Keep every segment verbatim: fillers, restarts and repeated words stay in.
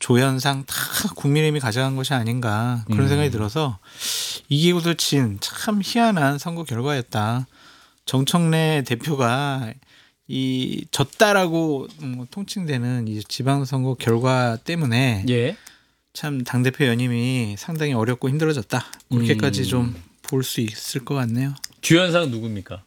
조현상 다 국민의힘이 가져간 것이 아닌가 그런 음. 생각이 들어서 이기고 친 참 희한한 선거 결과였다. 정청래 대표가 이 졌다라고 뭐 통칭되는 이 지방선거 결과 때문에 예. 참 당대표 연임이 상당히 어렵고 힘들어졌다. 그렇게까지 음. 좀 볼 수 있을 것 같네요. 주현상 누굽니까?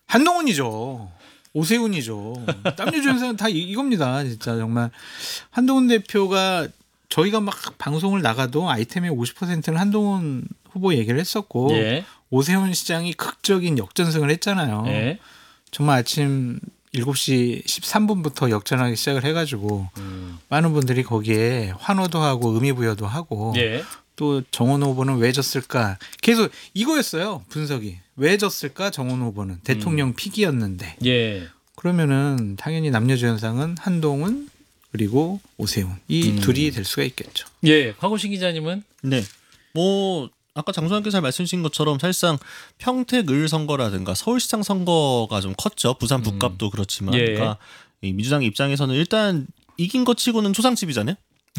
한동훈이죠. 오세훈이죠. 땀류 주현상은 다 이, 이겁니다. 진짜 정말 한동훈 대표가 저희가 막 방송을 나가도 아이템의 오십 퍼센트는 한동훈 후보 얘기를 했었고 예. 오세훈 시장이 극적인 역전승을 했잖아요. 예. 정말 아침 일곱 시 십삼 분부터 역전하기 시작을 해가지고 음. 많은 분들이 거기에 환호도 하고 의미부여도 하고 예. 또 정원 후보는 왜 졌을까 계속 이거였어요. 분석이. 왜 졌을까 정원 후보는 대통령 음. 픽이었는데 예. 그러면은 당연히 남녀주연상은 한동훈 그리고 오세훈 이 음. 둘이 될 수가 있겠죠. 예. 황우신 기자님은 네. 뭐 아까 장소장께서 잘 말씀 주신 것처럼 사실상 평택을 선거라든가 서울시장 선거가 좀 컸죠. 부산 북갑도 그렇지만. 예. 그러니까 이 민주당 입장에서는 일단 이긴 것 치고는 초상집이잖아요.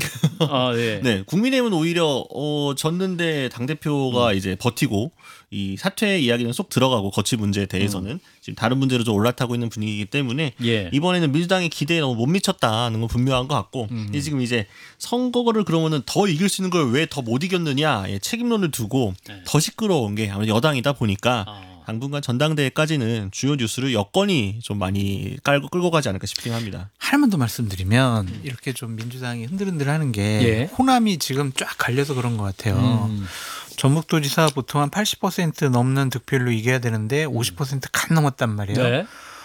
아, 예. 네, 국민의힘은 오히려 어, 졌는데 당 대표가 음. 이제 버티고 이 사퇴 이야기는 쏙 들어가고 거취 문제에 대해서는 음. 지금 다른 문제로 좀 올라타고 있는 분위기이기 때문에 예. 이번에는 민주당의 기대에 너무 못 미쳤다는 건 분명한 것 같고 음. 이 지금 이제 선거를 그러면은 더 이길 수 있는 걸 왜 더 못 이겼느냐 예, 책임론을 두고 네. 더 시끄러운 게 아무래도 여당이다 보니까 아. 당분간 전당대회까지는 주요 뉴스를 여건이 좀 많이 깔고 끌고 가지 않을까 싶긴 합니다. 하나만 더 말씀드리면 이렇게 좀 민주당이 흔들흔들하는 게 예. 호남이 지금 쫙 갈려서 그런 것 같아요. 음. 전북도지사 보통 한 팔십 퍼센트 넘는 득표율로 이겨야 되는데 오십 퍼센트 간 넘었단 말이에요. 네.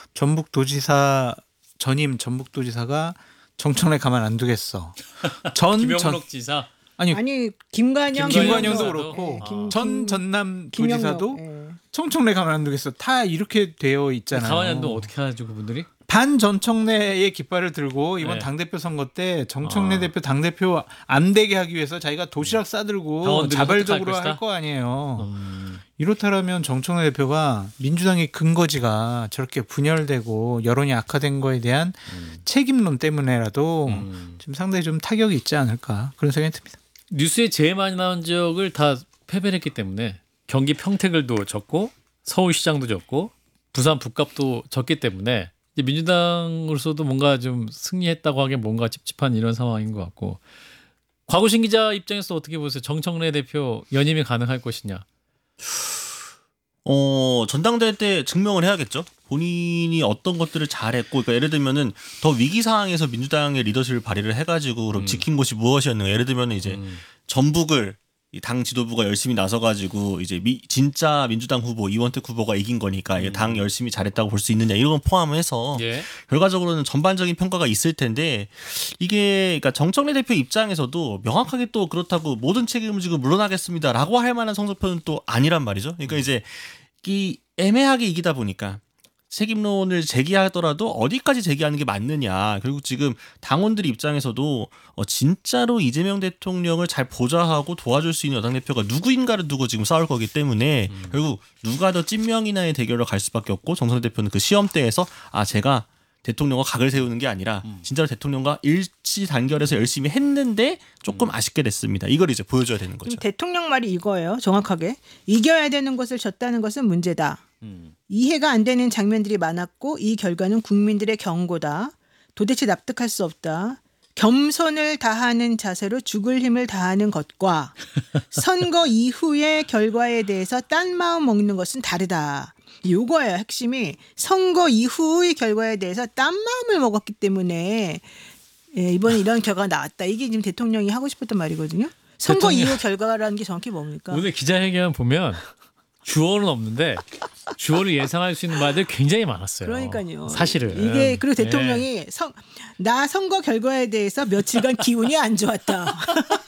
전북도지사 전임 전북도지사가 정청래 가만 안 두겠어. 전, 전 김영록 지사. 아니, 아니 김관영, 김관영도 김관영도 그렇고 아. 김- 전 김- 전남 김영록, 도지사도 예. 정청래 가만 안 두겠어. 다 이렇게 되어 있잖아요. 가만히 안 두면 어떻게 하죠 그분들이? 반 전청래의 깃발을 들고 이번 네. 당대표 선거 때 정청래 아. 대표 당대표 안 되게 하기 위해서 자기가 도시락 싸들고 당원들이 자발적으로 설득할 할 거 아니에요. 음. 이렇다면 정청래 대표가 민주당의 근거지가 저렇게 분열되고 여론이 악화된 거에 대한 음. 책임론 때문에라도 음. 지금 상당히 좀 타격이 있지 않을까 그런 생각이 듭니다. 뉴스에 제일 많이 나온 지역을 다 패배를 했기 때문에 경기 평택을도 졌고 서울시장도 졌고 부산 북갑도 졌기 때문에 이제 민주당으로서도 뭔가 좀 승리했다고 하기엔 뭔가 찝찝한 이런 상황인 것 같고 곽우신 기자 입장에서 어떻게 보세요? 정청래 대표 연임이 가능할 것이냐? 어, 전당대회 때 증명을 해야겠죠. 본인이 어떤 것들을 잘했고, 그러니까 예를 들면은 더 위기 상황에서 민주당의 리더십을 발휘를 해가지고 그럼 음. 지킨 것이 무엇이었는가. 예를 들면 이제 음. 전북을 이 당 지도부가 열심히 나서가지고 이제 미, 진짜 민주당 후보 이원택 후보가 이긴 거니까 이게 당 열심히 잘했다고 볼 수 있느냐 이런 건 포함해서 예. 결과적으로는 전반적인 평가가 있을 텐데 이게 그러니까 정청래 대표 입장에서도 명확하게 또 그렇다고 모든 책임을 지고 물러나겠습니다라고 할 만한 성적표는 또 아니란 말이죠. 그러니까 이제 이 애매하게 이기다 보니까 책임론을 제기하더라도 어디까지 제기하는 게 맞느냐. 그리고 지금 당원들 입장에서도 어 진짜로 이재명 대통령을 잘 보좌하고 도와줄 수 있는 여당 대표가 누구인가를 두고 지금 싸울 거기 때문에 음. 결국 누가 더 찐명이나의 대결로 갈 수밖에 없고 정청래 대표는 그 시험대에서 아 제가 대통령과 각을 세우는 게 아니라 음. 진짜로 대통령과 일치 단결해서 열심히 했는데 조금 음. 아쉽게 됐습니다. 이걸 이제 보여줘야 되는 거죠. 대통령 말이 이거예요. 정확하게. 이겨야 되는 것을 졌다는 것은 문제다. 음. 이해가 안 되는 장면들이 많았고 이 결과는 국민들의 경고다. 도대체 납득할 수 없다. 겸손을 다하는 자세로 죽을 힘을 다하는 것과 선거 이후의 결과에 대해서 딴 마음 먹는 것은 다르다. 요거예요. 핵심이 선거 이후의 결과에 대해서 딴 마음을 먹었기 때문에 예, 이번에 이런 결과가 나왔다. 이게 지금 대통령이 하고 싶었던 말이거든요. 선거 대통령... 이후 결과라는 게 정확히 뭡니까? 오늘 기자회견 보면 주어는 없는데 주어를 예상할 수 있는 말들 굉장히 많았어요. 그러니까요. 사실은. 이게 그리고 대통령이 네. 선, 나 선거 결과에 대해서 며칠간 기운이 안 좋았다.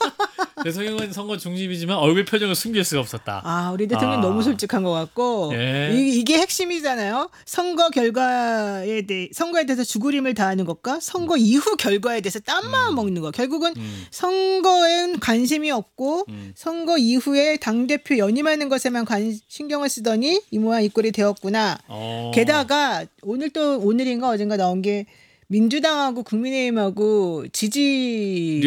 대통령은 선거 중립이지만 얼굴 표정을 숨길 수가 없었다. 아, 우리 대통령 아. 너무 솔직한 것 같고 예. 이, 이게 핵심이잖아요. 선거 결과에 대해 선거에 대해서 죽을 힘을 다하는 것과 선거 이후 결과에 대해서 딴 마음 음. 먹는 거. 결국은 음. 선거엔 관심이 없고 음. 선거 이후에 당 대표 연임하는 것에만 관, 신경을 쓰더니 이 모양 이 꼴이 되었구나. 어. 게다가 오늘 또 오늘인가 어젠가 나온 게 민주당하고 국민의힘하고 지지